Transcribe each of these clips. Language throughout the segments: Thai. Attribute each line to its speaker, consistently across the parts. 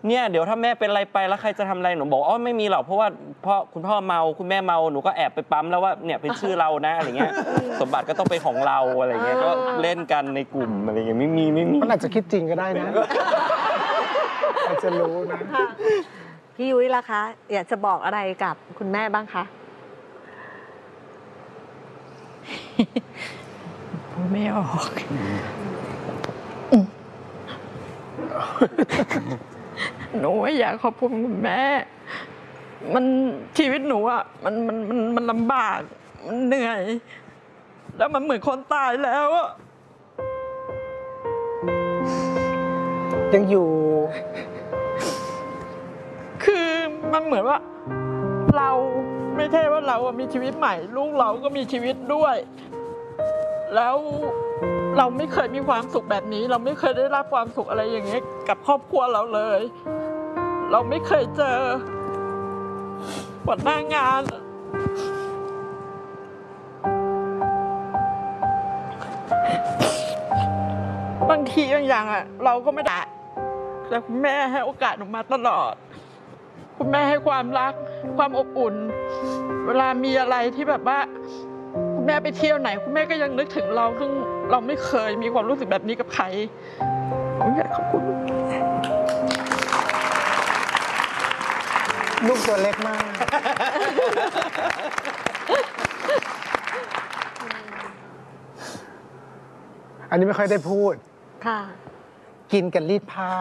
Speaker 1: เนี่ยเดี๋ยวถ้าแม่เป็นอะไรไปแล้วใครจะทำอะไรหนูบอกอ๋อไม่มีหรอกเพราะว่าคุณพ่อเมาคุณแม่เมาหนูก็แอบไปปั๊มแล้วว่าเนี่ยเป็นชื่อเรานะอะไรเงี้ยสมบัติก็ต้องเป็นของเราอะไรเงี้ยก็เล่นกันในกลุ่มอะไรเงี้ยไม่มี
Speaker 2: มันอาจจะคิดจริงก็ได้นะอาจจะรู้นะ
Speaker 3: พี่ยุ้ยล่ะคะอยากจะบอกอะไรกับคุณแม่บ้างคะ
Speaker 4: พูดไม่ออกหนูอยากขอบคุณคุณแม่มันชีวิตหนูอ่ะมันลำบากมันเหนื่อยแล้วมันเหมือนคนตายแล้วอ่ะ
Speaker 2: ยังอยู่
Speaker 4: คือมันเหมือนว่าเราไม่ใช่ว่าเรามีชีวิตใหม่ลูกเราก็มีชีวิตด้วยแล้วเราไม่เคยมีความสุขแบบนี้เราไม่เคยได้รับความสุขอะไรอย่างเงี้ยกับครอบครัวเราเลยเราไม่เคยเจอวันหน้างานบางทีบางอย่างอ่ะเราก็ไม่ได้แต่คุณแม่ให้โอกาสหนูมาตลอดคุณแม่ให้ความรักความอบอุ่นเวลามีอะไรที่แบบว่าคุณแม่ไปเที่ยวไหนคุณแม่ก็ยังนึกถึงเราซึ่งเราไม่เคยมีความรู้สึกแบบนี้กับใครผมอยากขอบคุณ
Speaker 2: ลูกตัวเล็กมาก อันนี้ไม่ค่อยได้พูด
Speaker 3: ค่ะ
Speaker 2: กินกันรีดผ้า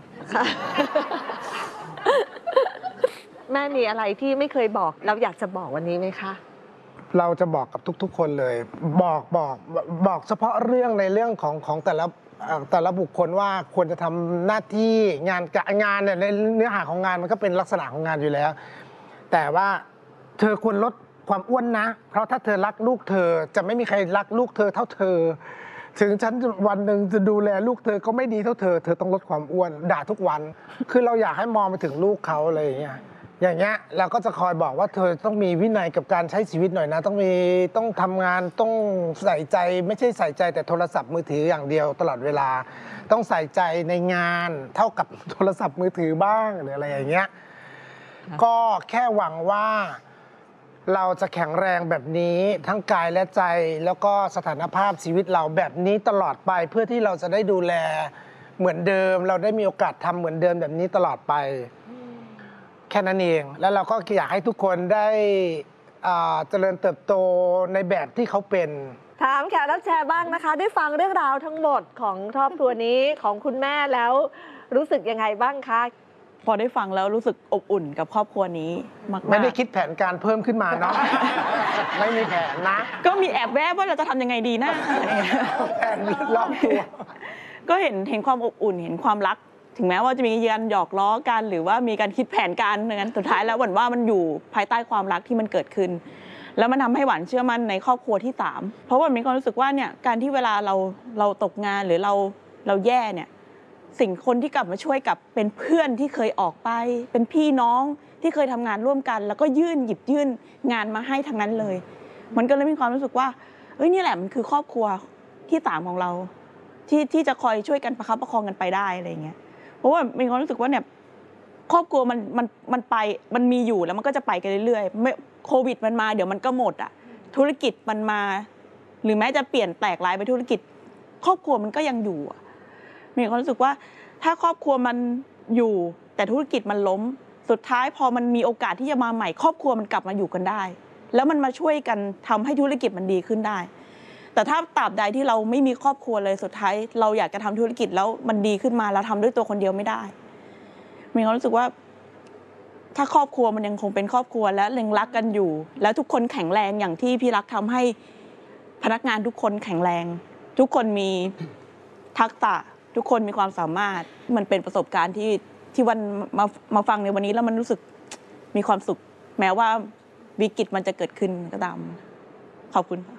Speaker 3: แม่มีอะไรที่ไม่เคยบอกเราอยากจะบอกวันนี้ไหมคะ
Speaker 2: เราจะบอกกับทุกๆคนเลยบอกเฉพาะเรื่องในเรื่องของแต่ละบุคคลว่าควรจะทำหน้าที่งานเนี่ยในเนื้อหาของงานมันก็เป็นลักษณะของงานอยู่แล้วแต่ว่าเธอควรลดความอ้วนนะเพราะถ้าเธอรักลูกเธอจะไม่มีใครรักลูกเธอเท่าเธอถึงฉันวันหนึ่งจะดูแลลูกเธอก็ไม่ดีเท่าเธอต้องลดความอ้วนด่าทุกวันคือเราอยากให้มองไปถึงลูกเขาอะไรอย่างเงี้ยเราก็จะคอยบอกว่าเธอต้องมีวินัยกับการใช้ชีวิตหน่อยนะต้องทำงานต้องใส่ใจไม่ใช่ใส่ใจแต่โทรศัพท์มือถืออย่างเดียวตลอดเวลาต้องใส่ใจในงานเท่ากับโทรศัพท์มือถือบ้างหรืออะไรอย่างเงี้ยก็แค่หวังว่าเราจะแข็งแรงแบบนี้ทั้งกายและใจแล้วก็สถานภาพชีวิตเราแบบนี้ตลอดไปเพื่อที่เราจะได้ดูแลเหมือนเดิมเราได้มีโอกาสทำเหมือนเดิมแบบนี้ตลอดไปแค่นั้นเองแล้วเราก็อยากให้ทุกคนได้เจริญเติบโตในแบบที่เขาเป็น
Speaker 3: ถามแขกรับเชิญบ้างนะคะได้ฟังเรื่องราวทั้งหมดของครอบครัวนี้ของคุณแม่แล้วรู้สึกยังไงบ้างคะ
Speaker 4: พอได้ฟังแล้วรู้สึกอบอุ่นกับครอบครัวนี้มากๆ
Speaker 2: ไม่ได้คิดแผนการเพิ่มขึ้นมาเนาะ ไม่มีแผนนะ
Speaker 4: ก็มีแอบแวบว่าเราจะทำยังไงดีนะ
Speaker 2: แผนรอบตัว
Speaker 4: ก็เห็นความอบอุ่นเห็นความรักถึงแม้ว่าจะมีการหยอกล้อกันหรือว่ามีการคิดแผนการอย่างนั้นสุดท้ายแล้วหวั่นว่ามันอยู่ภายใต้ความรักที่มันเกิดขึ้นแล้วมันทำให้หวานเชื่อมั่นในครอบครัวที่3เพราะว่ามีความรู้สึกว่าเนี่ยการที่เวลาเราตกงานหรือเราแย่เนี่ยสิ่งคนที่กลับมาช่วยกับเป็นเพื่อนที่เคยออกไปเป็นพี่น้องที่เคยทำงานร่วมกันแล้วก็หยิบยื่นงานมาให้ทั้งนั้นเลยมันก็เลยมีความรู้สึกว่านี่แหละมันคือครอบครัวที่3ของเราที่จะคอยช่วยกันประคับประคองกันไปได้อะไรอย่างเงี้ยเพราะว่ามีความรู้สึกว่าเนี่ยครอบครัวมันไปมันมีอยู่แล้วมันก็จะไปกันเรื่อยๆโควิดมันมาเดี๋ยวมันก็หมดอ่ะธุรกิจมันมาหรือแม้จะเปลี่ยนแตกลายไปธุรกิจครอบครัวมันก็ยังอยู่มีความรู้สึกว่าถ้าครอบครัวมันอยู่แต่ธุรกิจมันล้มสุดท้ายพอมันมีโอกาสที่จะมาใหม่ครอบครัวมันกลับมาอยู่กันได้แล้วมันมาช่วยกันทำให้ธุรกิจมันดีขึ้นได้แต่ถ้าตราบใดที่เราไม่มีครอบครัวเลยสุดท้ายเราอยากจะทำธุรกิจแล้วมันดีขึ้นมาเราทำด้วยตัวคนเดียวไม่ได้มีความรู้สึกว่าถ้าครอบครัวมันยังคงเป็นครอบครัวและยังรักกันอยู่แล้วทุกคนแข็งแรงอย่างที่พี่รักทำให้พนักงานทุกคนแข็งแรงทุกคนมีทักษะทุกคนมีความสามารถมันเป็นประสบการณ์ที่วันมาฟังในวันนี้แล้วมันรู้สึกมีความสุขแม้ว่าวิกฤตมันจะเกิดขึ้นก็ตามขอบคุณค่ะ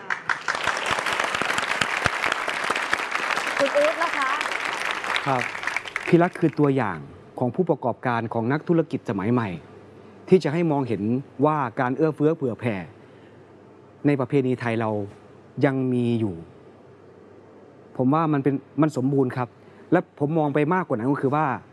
Speaker 3: คุณอุ๊ดนะคะ
Speaker 5: ครับพี่รักคือตัวอย่างของผู้ประกอบการของนักธุรกิจสมัยใหม่ที่จะให้มองเห็นว่าการเอื้อเฟื้อเผื่อแผ่ในประเพณีไทยเรายังมีอยู่ผมว่ามันสมบูรณ์ครับและผมมองไปมากกว่านั้นก็คือว่า